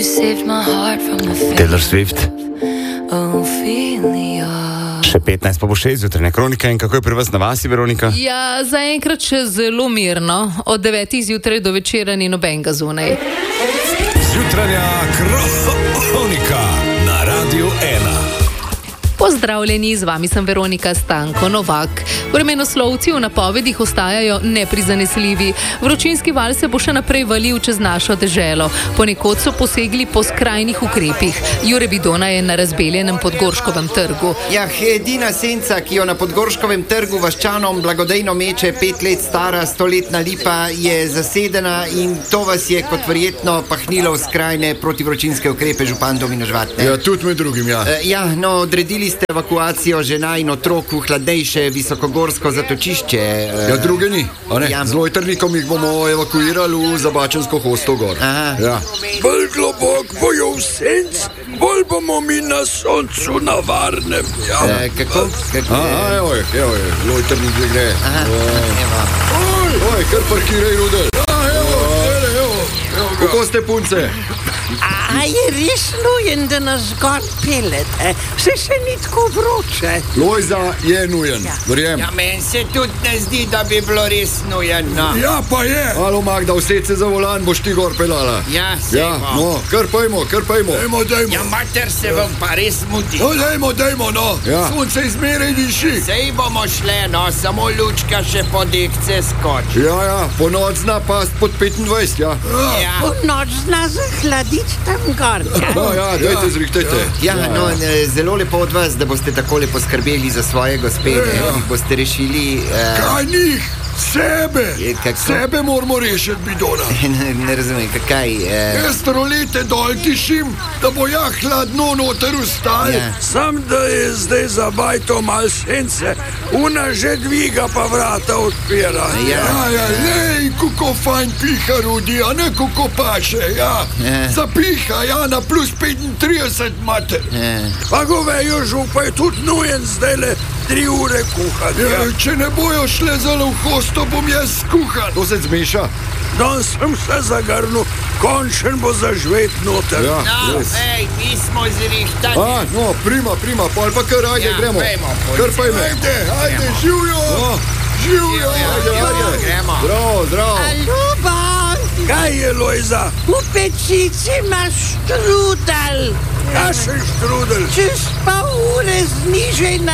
Taylor Swift. Še 15 pa bo 6 jutranja kronika in kako je pri vas na vasi, Veronika? Ja, zaenkrat še zelo mirno. Od 9 zjutraj do večera ni nobenega zunaj. Jutranja kronika na Radiu 1. Pozdravljeni, z vami sem Veronika Stanko Novak. Vremenoslovci v napovedih ostajajo neprizanesljivi. Vročinski val se bo še naprej valil čez našo deželo. Ponekod so posegli po skrajnih ukrepih. Jure Bidona je na razbeljenem Podgorškovem trgu. Ja, edina senca, ki jo na Podgorškovem trgu vaščanom blagodejno meče 5 let stara stoletna lipa, je zasedena in to vas je kot verjetno pahnilo v skrajne protivročinske ukrepe, župan Domino Žvatne. Ja, tudi med drugim, ja. Odredili ste evakuacijo žena in otrok v hladnejše visokogorsko zatočišče. Ja, druge ni, a ne? Ja. Z lojtrnikom jih bomo evakuirali v Zabačensko hosto gor. Aha. Ja. Bolj globok bojo v senc, bolj bomo mi na soncu na varnem. Ja. Kako? Evo je, lojtrnik že gre. Aha, evo. Oj, kar parkiraj, Rudel. Evo. Kako ste, punce? A je res nujen, da nas gor peljete? Vse še ni tako vroče. Lojza je nujen, verjem. Ja, meni se tudi ne zdi, da bi bilo res nujeno. Ja, pa je. Halo, Magda, used se za volan, boš ti gor pelala. Ja, Ja, no, kar pojmo. Dajmo. Ja, mater se vam pa res mudi. No, dajmo, no. Ja. Sonce izmeraj diši. Sej bomo šle, no, samo lučka še po dekce skoči. Ja, po noč zna past pod 25, ja. Ja. Po noč zna zahladiti tam gor. No, ja, dajte zrihtejte. Ja, no, zelo lepo od vas, da boste takole poskrbeli za svoje gospede, ki boste rešili... Kaj njih? Sebe. Kako? Sebe moramo rešiti, Bidona. Ne razumem, kaj... Jaz rolete dol tišim, da bo ja hladno noter ustal. Ja. Sam, da je zdaj za bajto mal sence, una že dviga pa vrata odpira. Ja. Lej, kako fajn piha, Rudi, a ne kako paše, ja. Zapiha, ja, na plus 35, mater. Pa govejo župa je tudi nujen zdajle 3 ure kuhati. Ja. Če ne bojo šle zelo v hosto, bom jaz skuhan. To se zmeša. Dan sem se zagrnil, končen bo zažvet noter. Ja, No, res. mi smo zrihtani. No, prima, pol pa kar, ajde, Ja, gremo. pojmo, Kar pojmo. Ajde, živijo. No, Živijo. ajde. Gremo. Zdrav. Ljubav, Kaj je, Lojza? v pečici imaš štrudel. Kašen štrudel? Čez pol ure znižaj na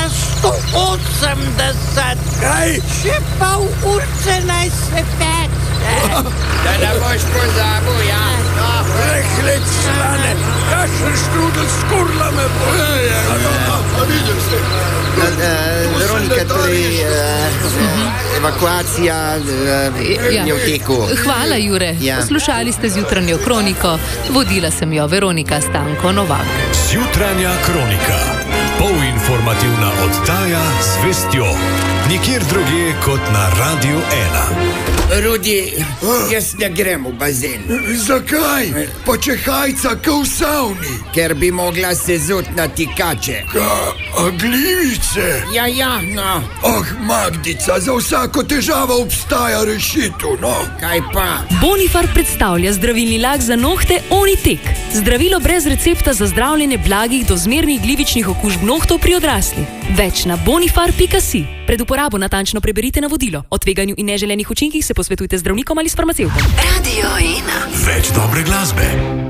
180. Kaj? Še pol urce naj se peče. Da ne boš pozabil, ja. No, Rehlec stane. Kašen štrudel skurla me bo. A vidim se. Veronika, torej evakuacija je v teku. Hvala, Jure. Ja. Poslušali ste zjutranjo kroniko. Vodila sem jo Veronika Stanko Novak. Jutranja kronika. Polinformativna oddaja z vestjo. Nikjer drugje kot na Radiu 1. Rudi, jaz ne grem v bazen, Zakaj? Pa če hajca ka v savni. ker bi mogla se zut na tikače. A glivice? Ja, no, Magdica, za vsako težavo obstaja rešitev, no. kaj pa? Bonifar predstavlja zdravilni lak za nohte Onitek. Zdravilo brez recepta za zdravljenje blagih do zmernih glivičnih okužb nohtov pri odraslih. Več na bonifar.si. Pred uporabo natančno preberite navodilo. O tveganju in neželenih učinkih se posvetujte z zdravnikom ali s farmacevtom. Več dobre glasbe.